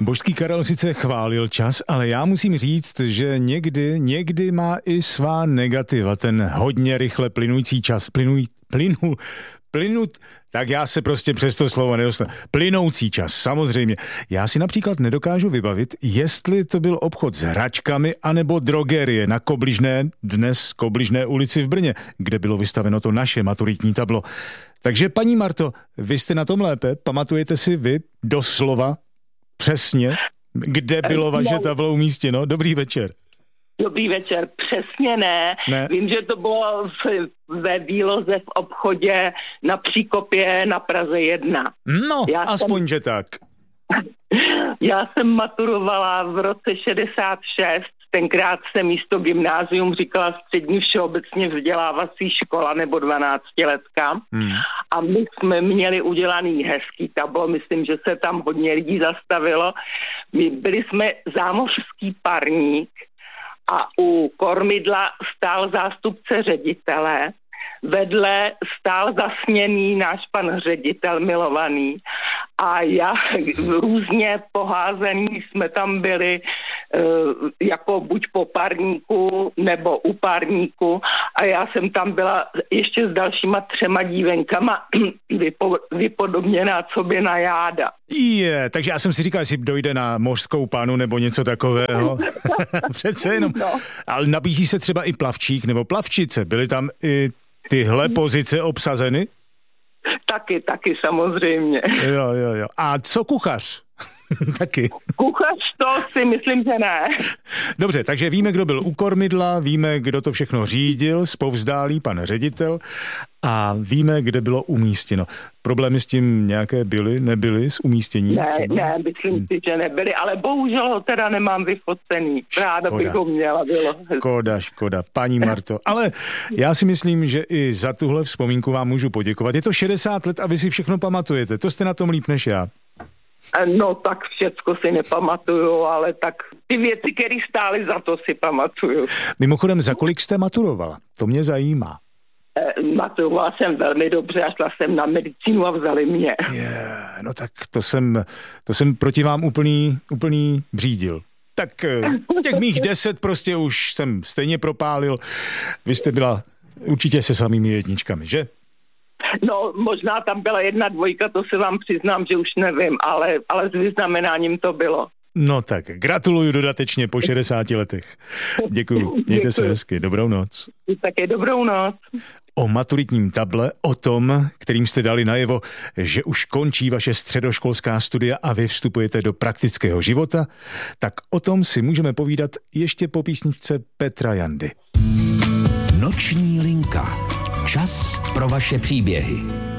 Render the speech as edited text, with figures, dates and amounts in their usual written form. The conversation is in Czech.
Božský Karel sice chválil čas, ale já musím říct, že někdy má i svá negativa. Ten hodně rychle plynující čas. Tak já se prostě přes to slovo nedostanu. Plynoucí čas, samozřejmě. Já si například nedokážu vybavit, jestli to byl obchod s hračkami anebo drogerie na dnes Kobližné ulici v Brně, kde bylo vystaveno to naše maturitní tablo. Takže paní Marto, vy jste na tom lépe? Pamatujete si vy doslova přesně, kde bylo vaše tablo umístěno? Dobrý večer. Dobrý večer, přesně ne. Vím, že to bylo ve výloze v obchodě na Příkopě na Praze 1. No, že tak. Já jsem maturovala v roce 66, tenkrát jsem místo gymnázium říkala střední všeobecně vzdělávací škola nebo 12letka. A my jsme měli udělaný hezký tablo, myslím, že se tam hodně lidí zastavilo. Byli jsme zámořský parník, a u kormidla stál zástupce ředitele, vedle stál zasněný náš pan ředitel milovaný a já různě poházený jsme tam byli jako buď po parníku nebo u parníku a já jsem tam byla ještě s dalšíma 3 dívenkama vypodobněná sobě na jáda. Takže já jsem si říkal, jestli dojde na mořskou panu nebo něco takového. Přece jenom. No. Ale nabízí se třeba i plavčík nebo plavčice. Byly tam i tyhle pozice obsazeny? Taky samozřejmě. Jo. A co kuchař? Taky. Kuchař to si myslím, že ne. Dobře, takže víme, kdo byl u kormidla, víme, kdo to všechno řídil, zpovzdálý pan ředitel a víme, kde bylo umístěno. Problémy s tím nějaké nebyly s umístěním? Ne, myslím si, že nebyly, ale bohužel ho teda nemám vyfocený. Ráda bych ho měla, bylo. Škoda, paní Marto. Ale já si myslím, že i za tuhle vzpomínku vám můžu poděkovat. Je to 60 let a vy si všechno pamatujete. To jste na tom líp než já. No tak všecko si nepamatuju, ale tak ty věci, které stály za to, si pamatuju. Mimochodem, za kolik jste maturovala? To mě zajímá. Maturovala jsem velmi dobře a šla jsem na medicínu a vzali mě. No tak to jsem proti vám úplný břídil. Tak těch mých 10 prostě už jsem stejně propálil. Vy jste byla určitě se samými jedničkami, že? No, možná tam byla 1, 2, to se vám přiznám, že už nevím, ale s vyznamenáním to bylo. No tak, gratuluju dodatečně po 60 letech. Děkuju, mějte se hezky, dobrou noc. Také dobrou noc. O maturitním table, o tom, kterým jste dali najevo, že už končí vaše středoškolská studia a vy vstupujete do praktického života, tak o tom si můžeme povídat ještě po písničce Petra Jandy. Noční linka. Čas pro vaše příběhy.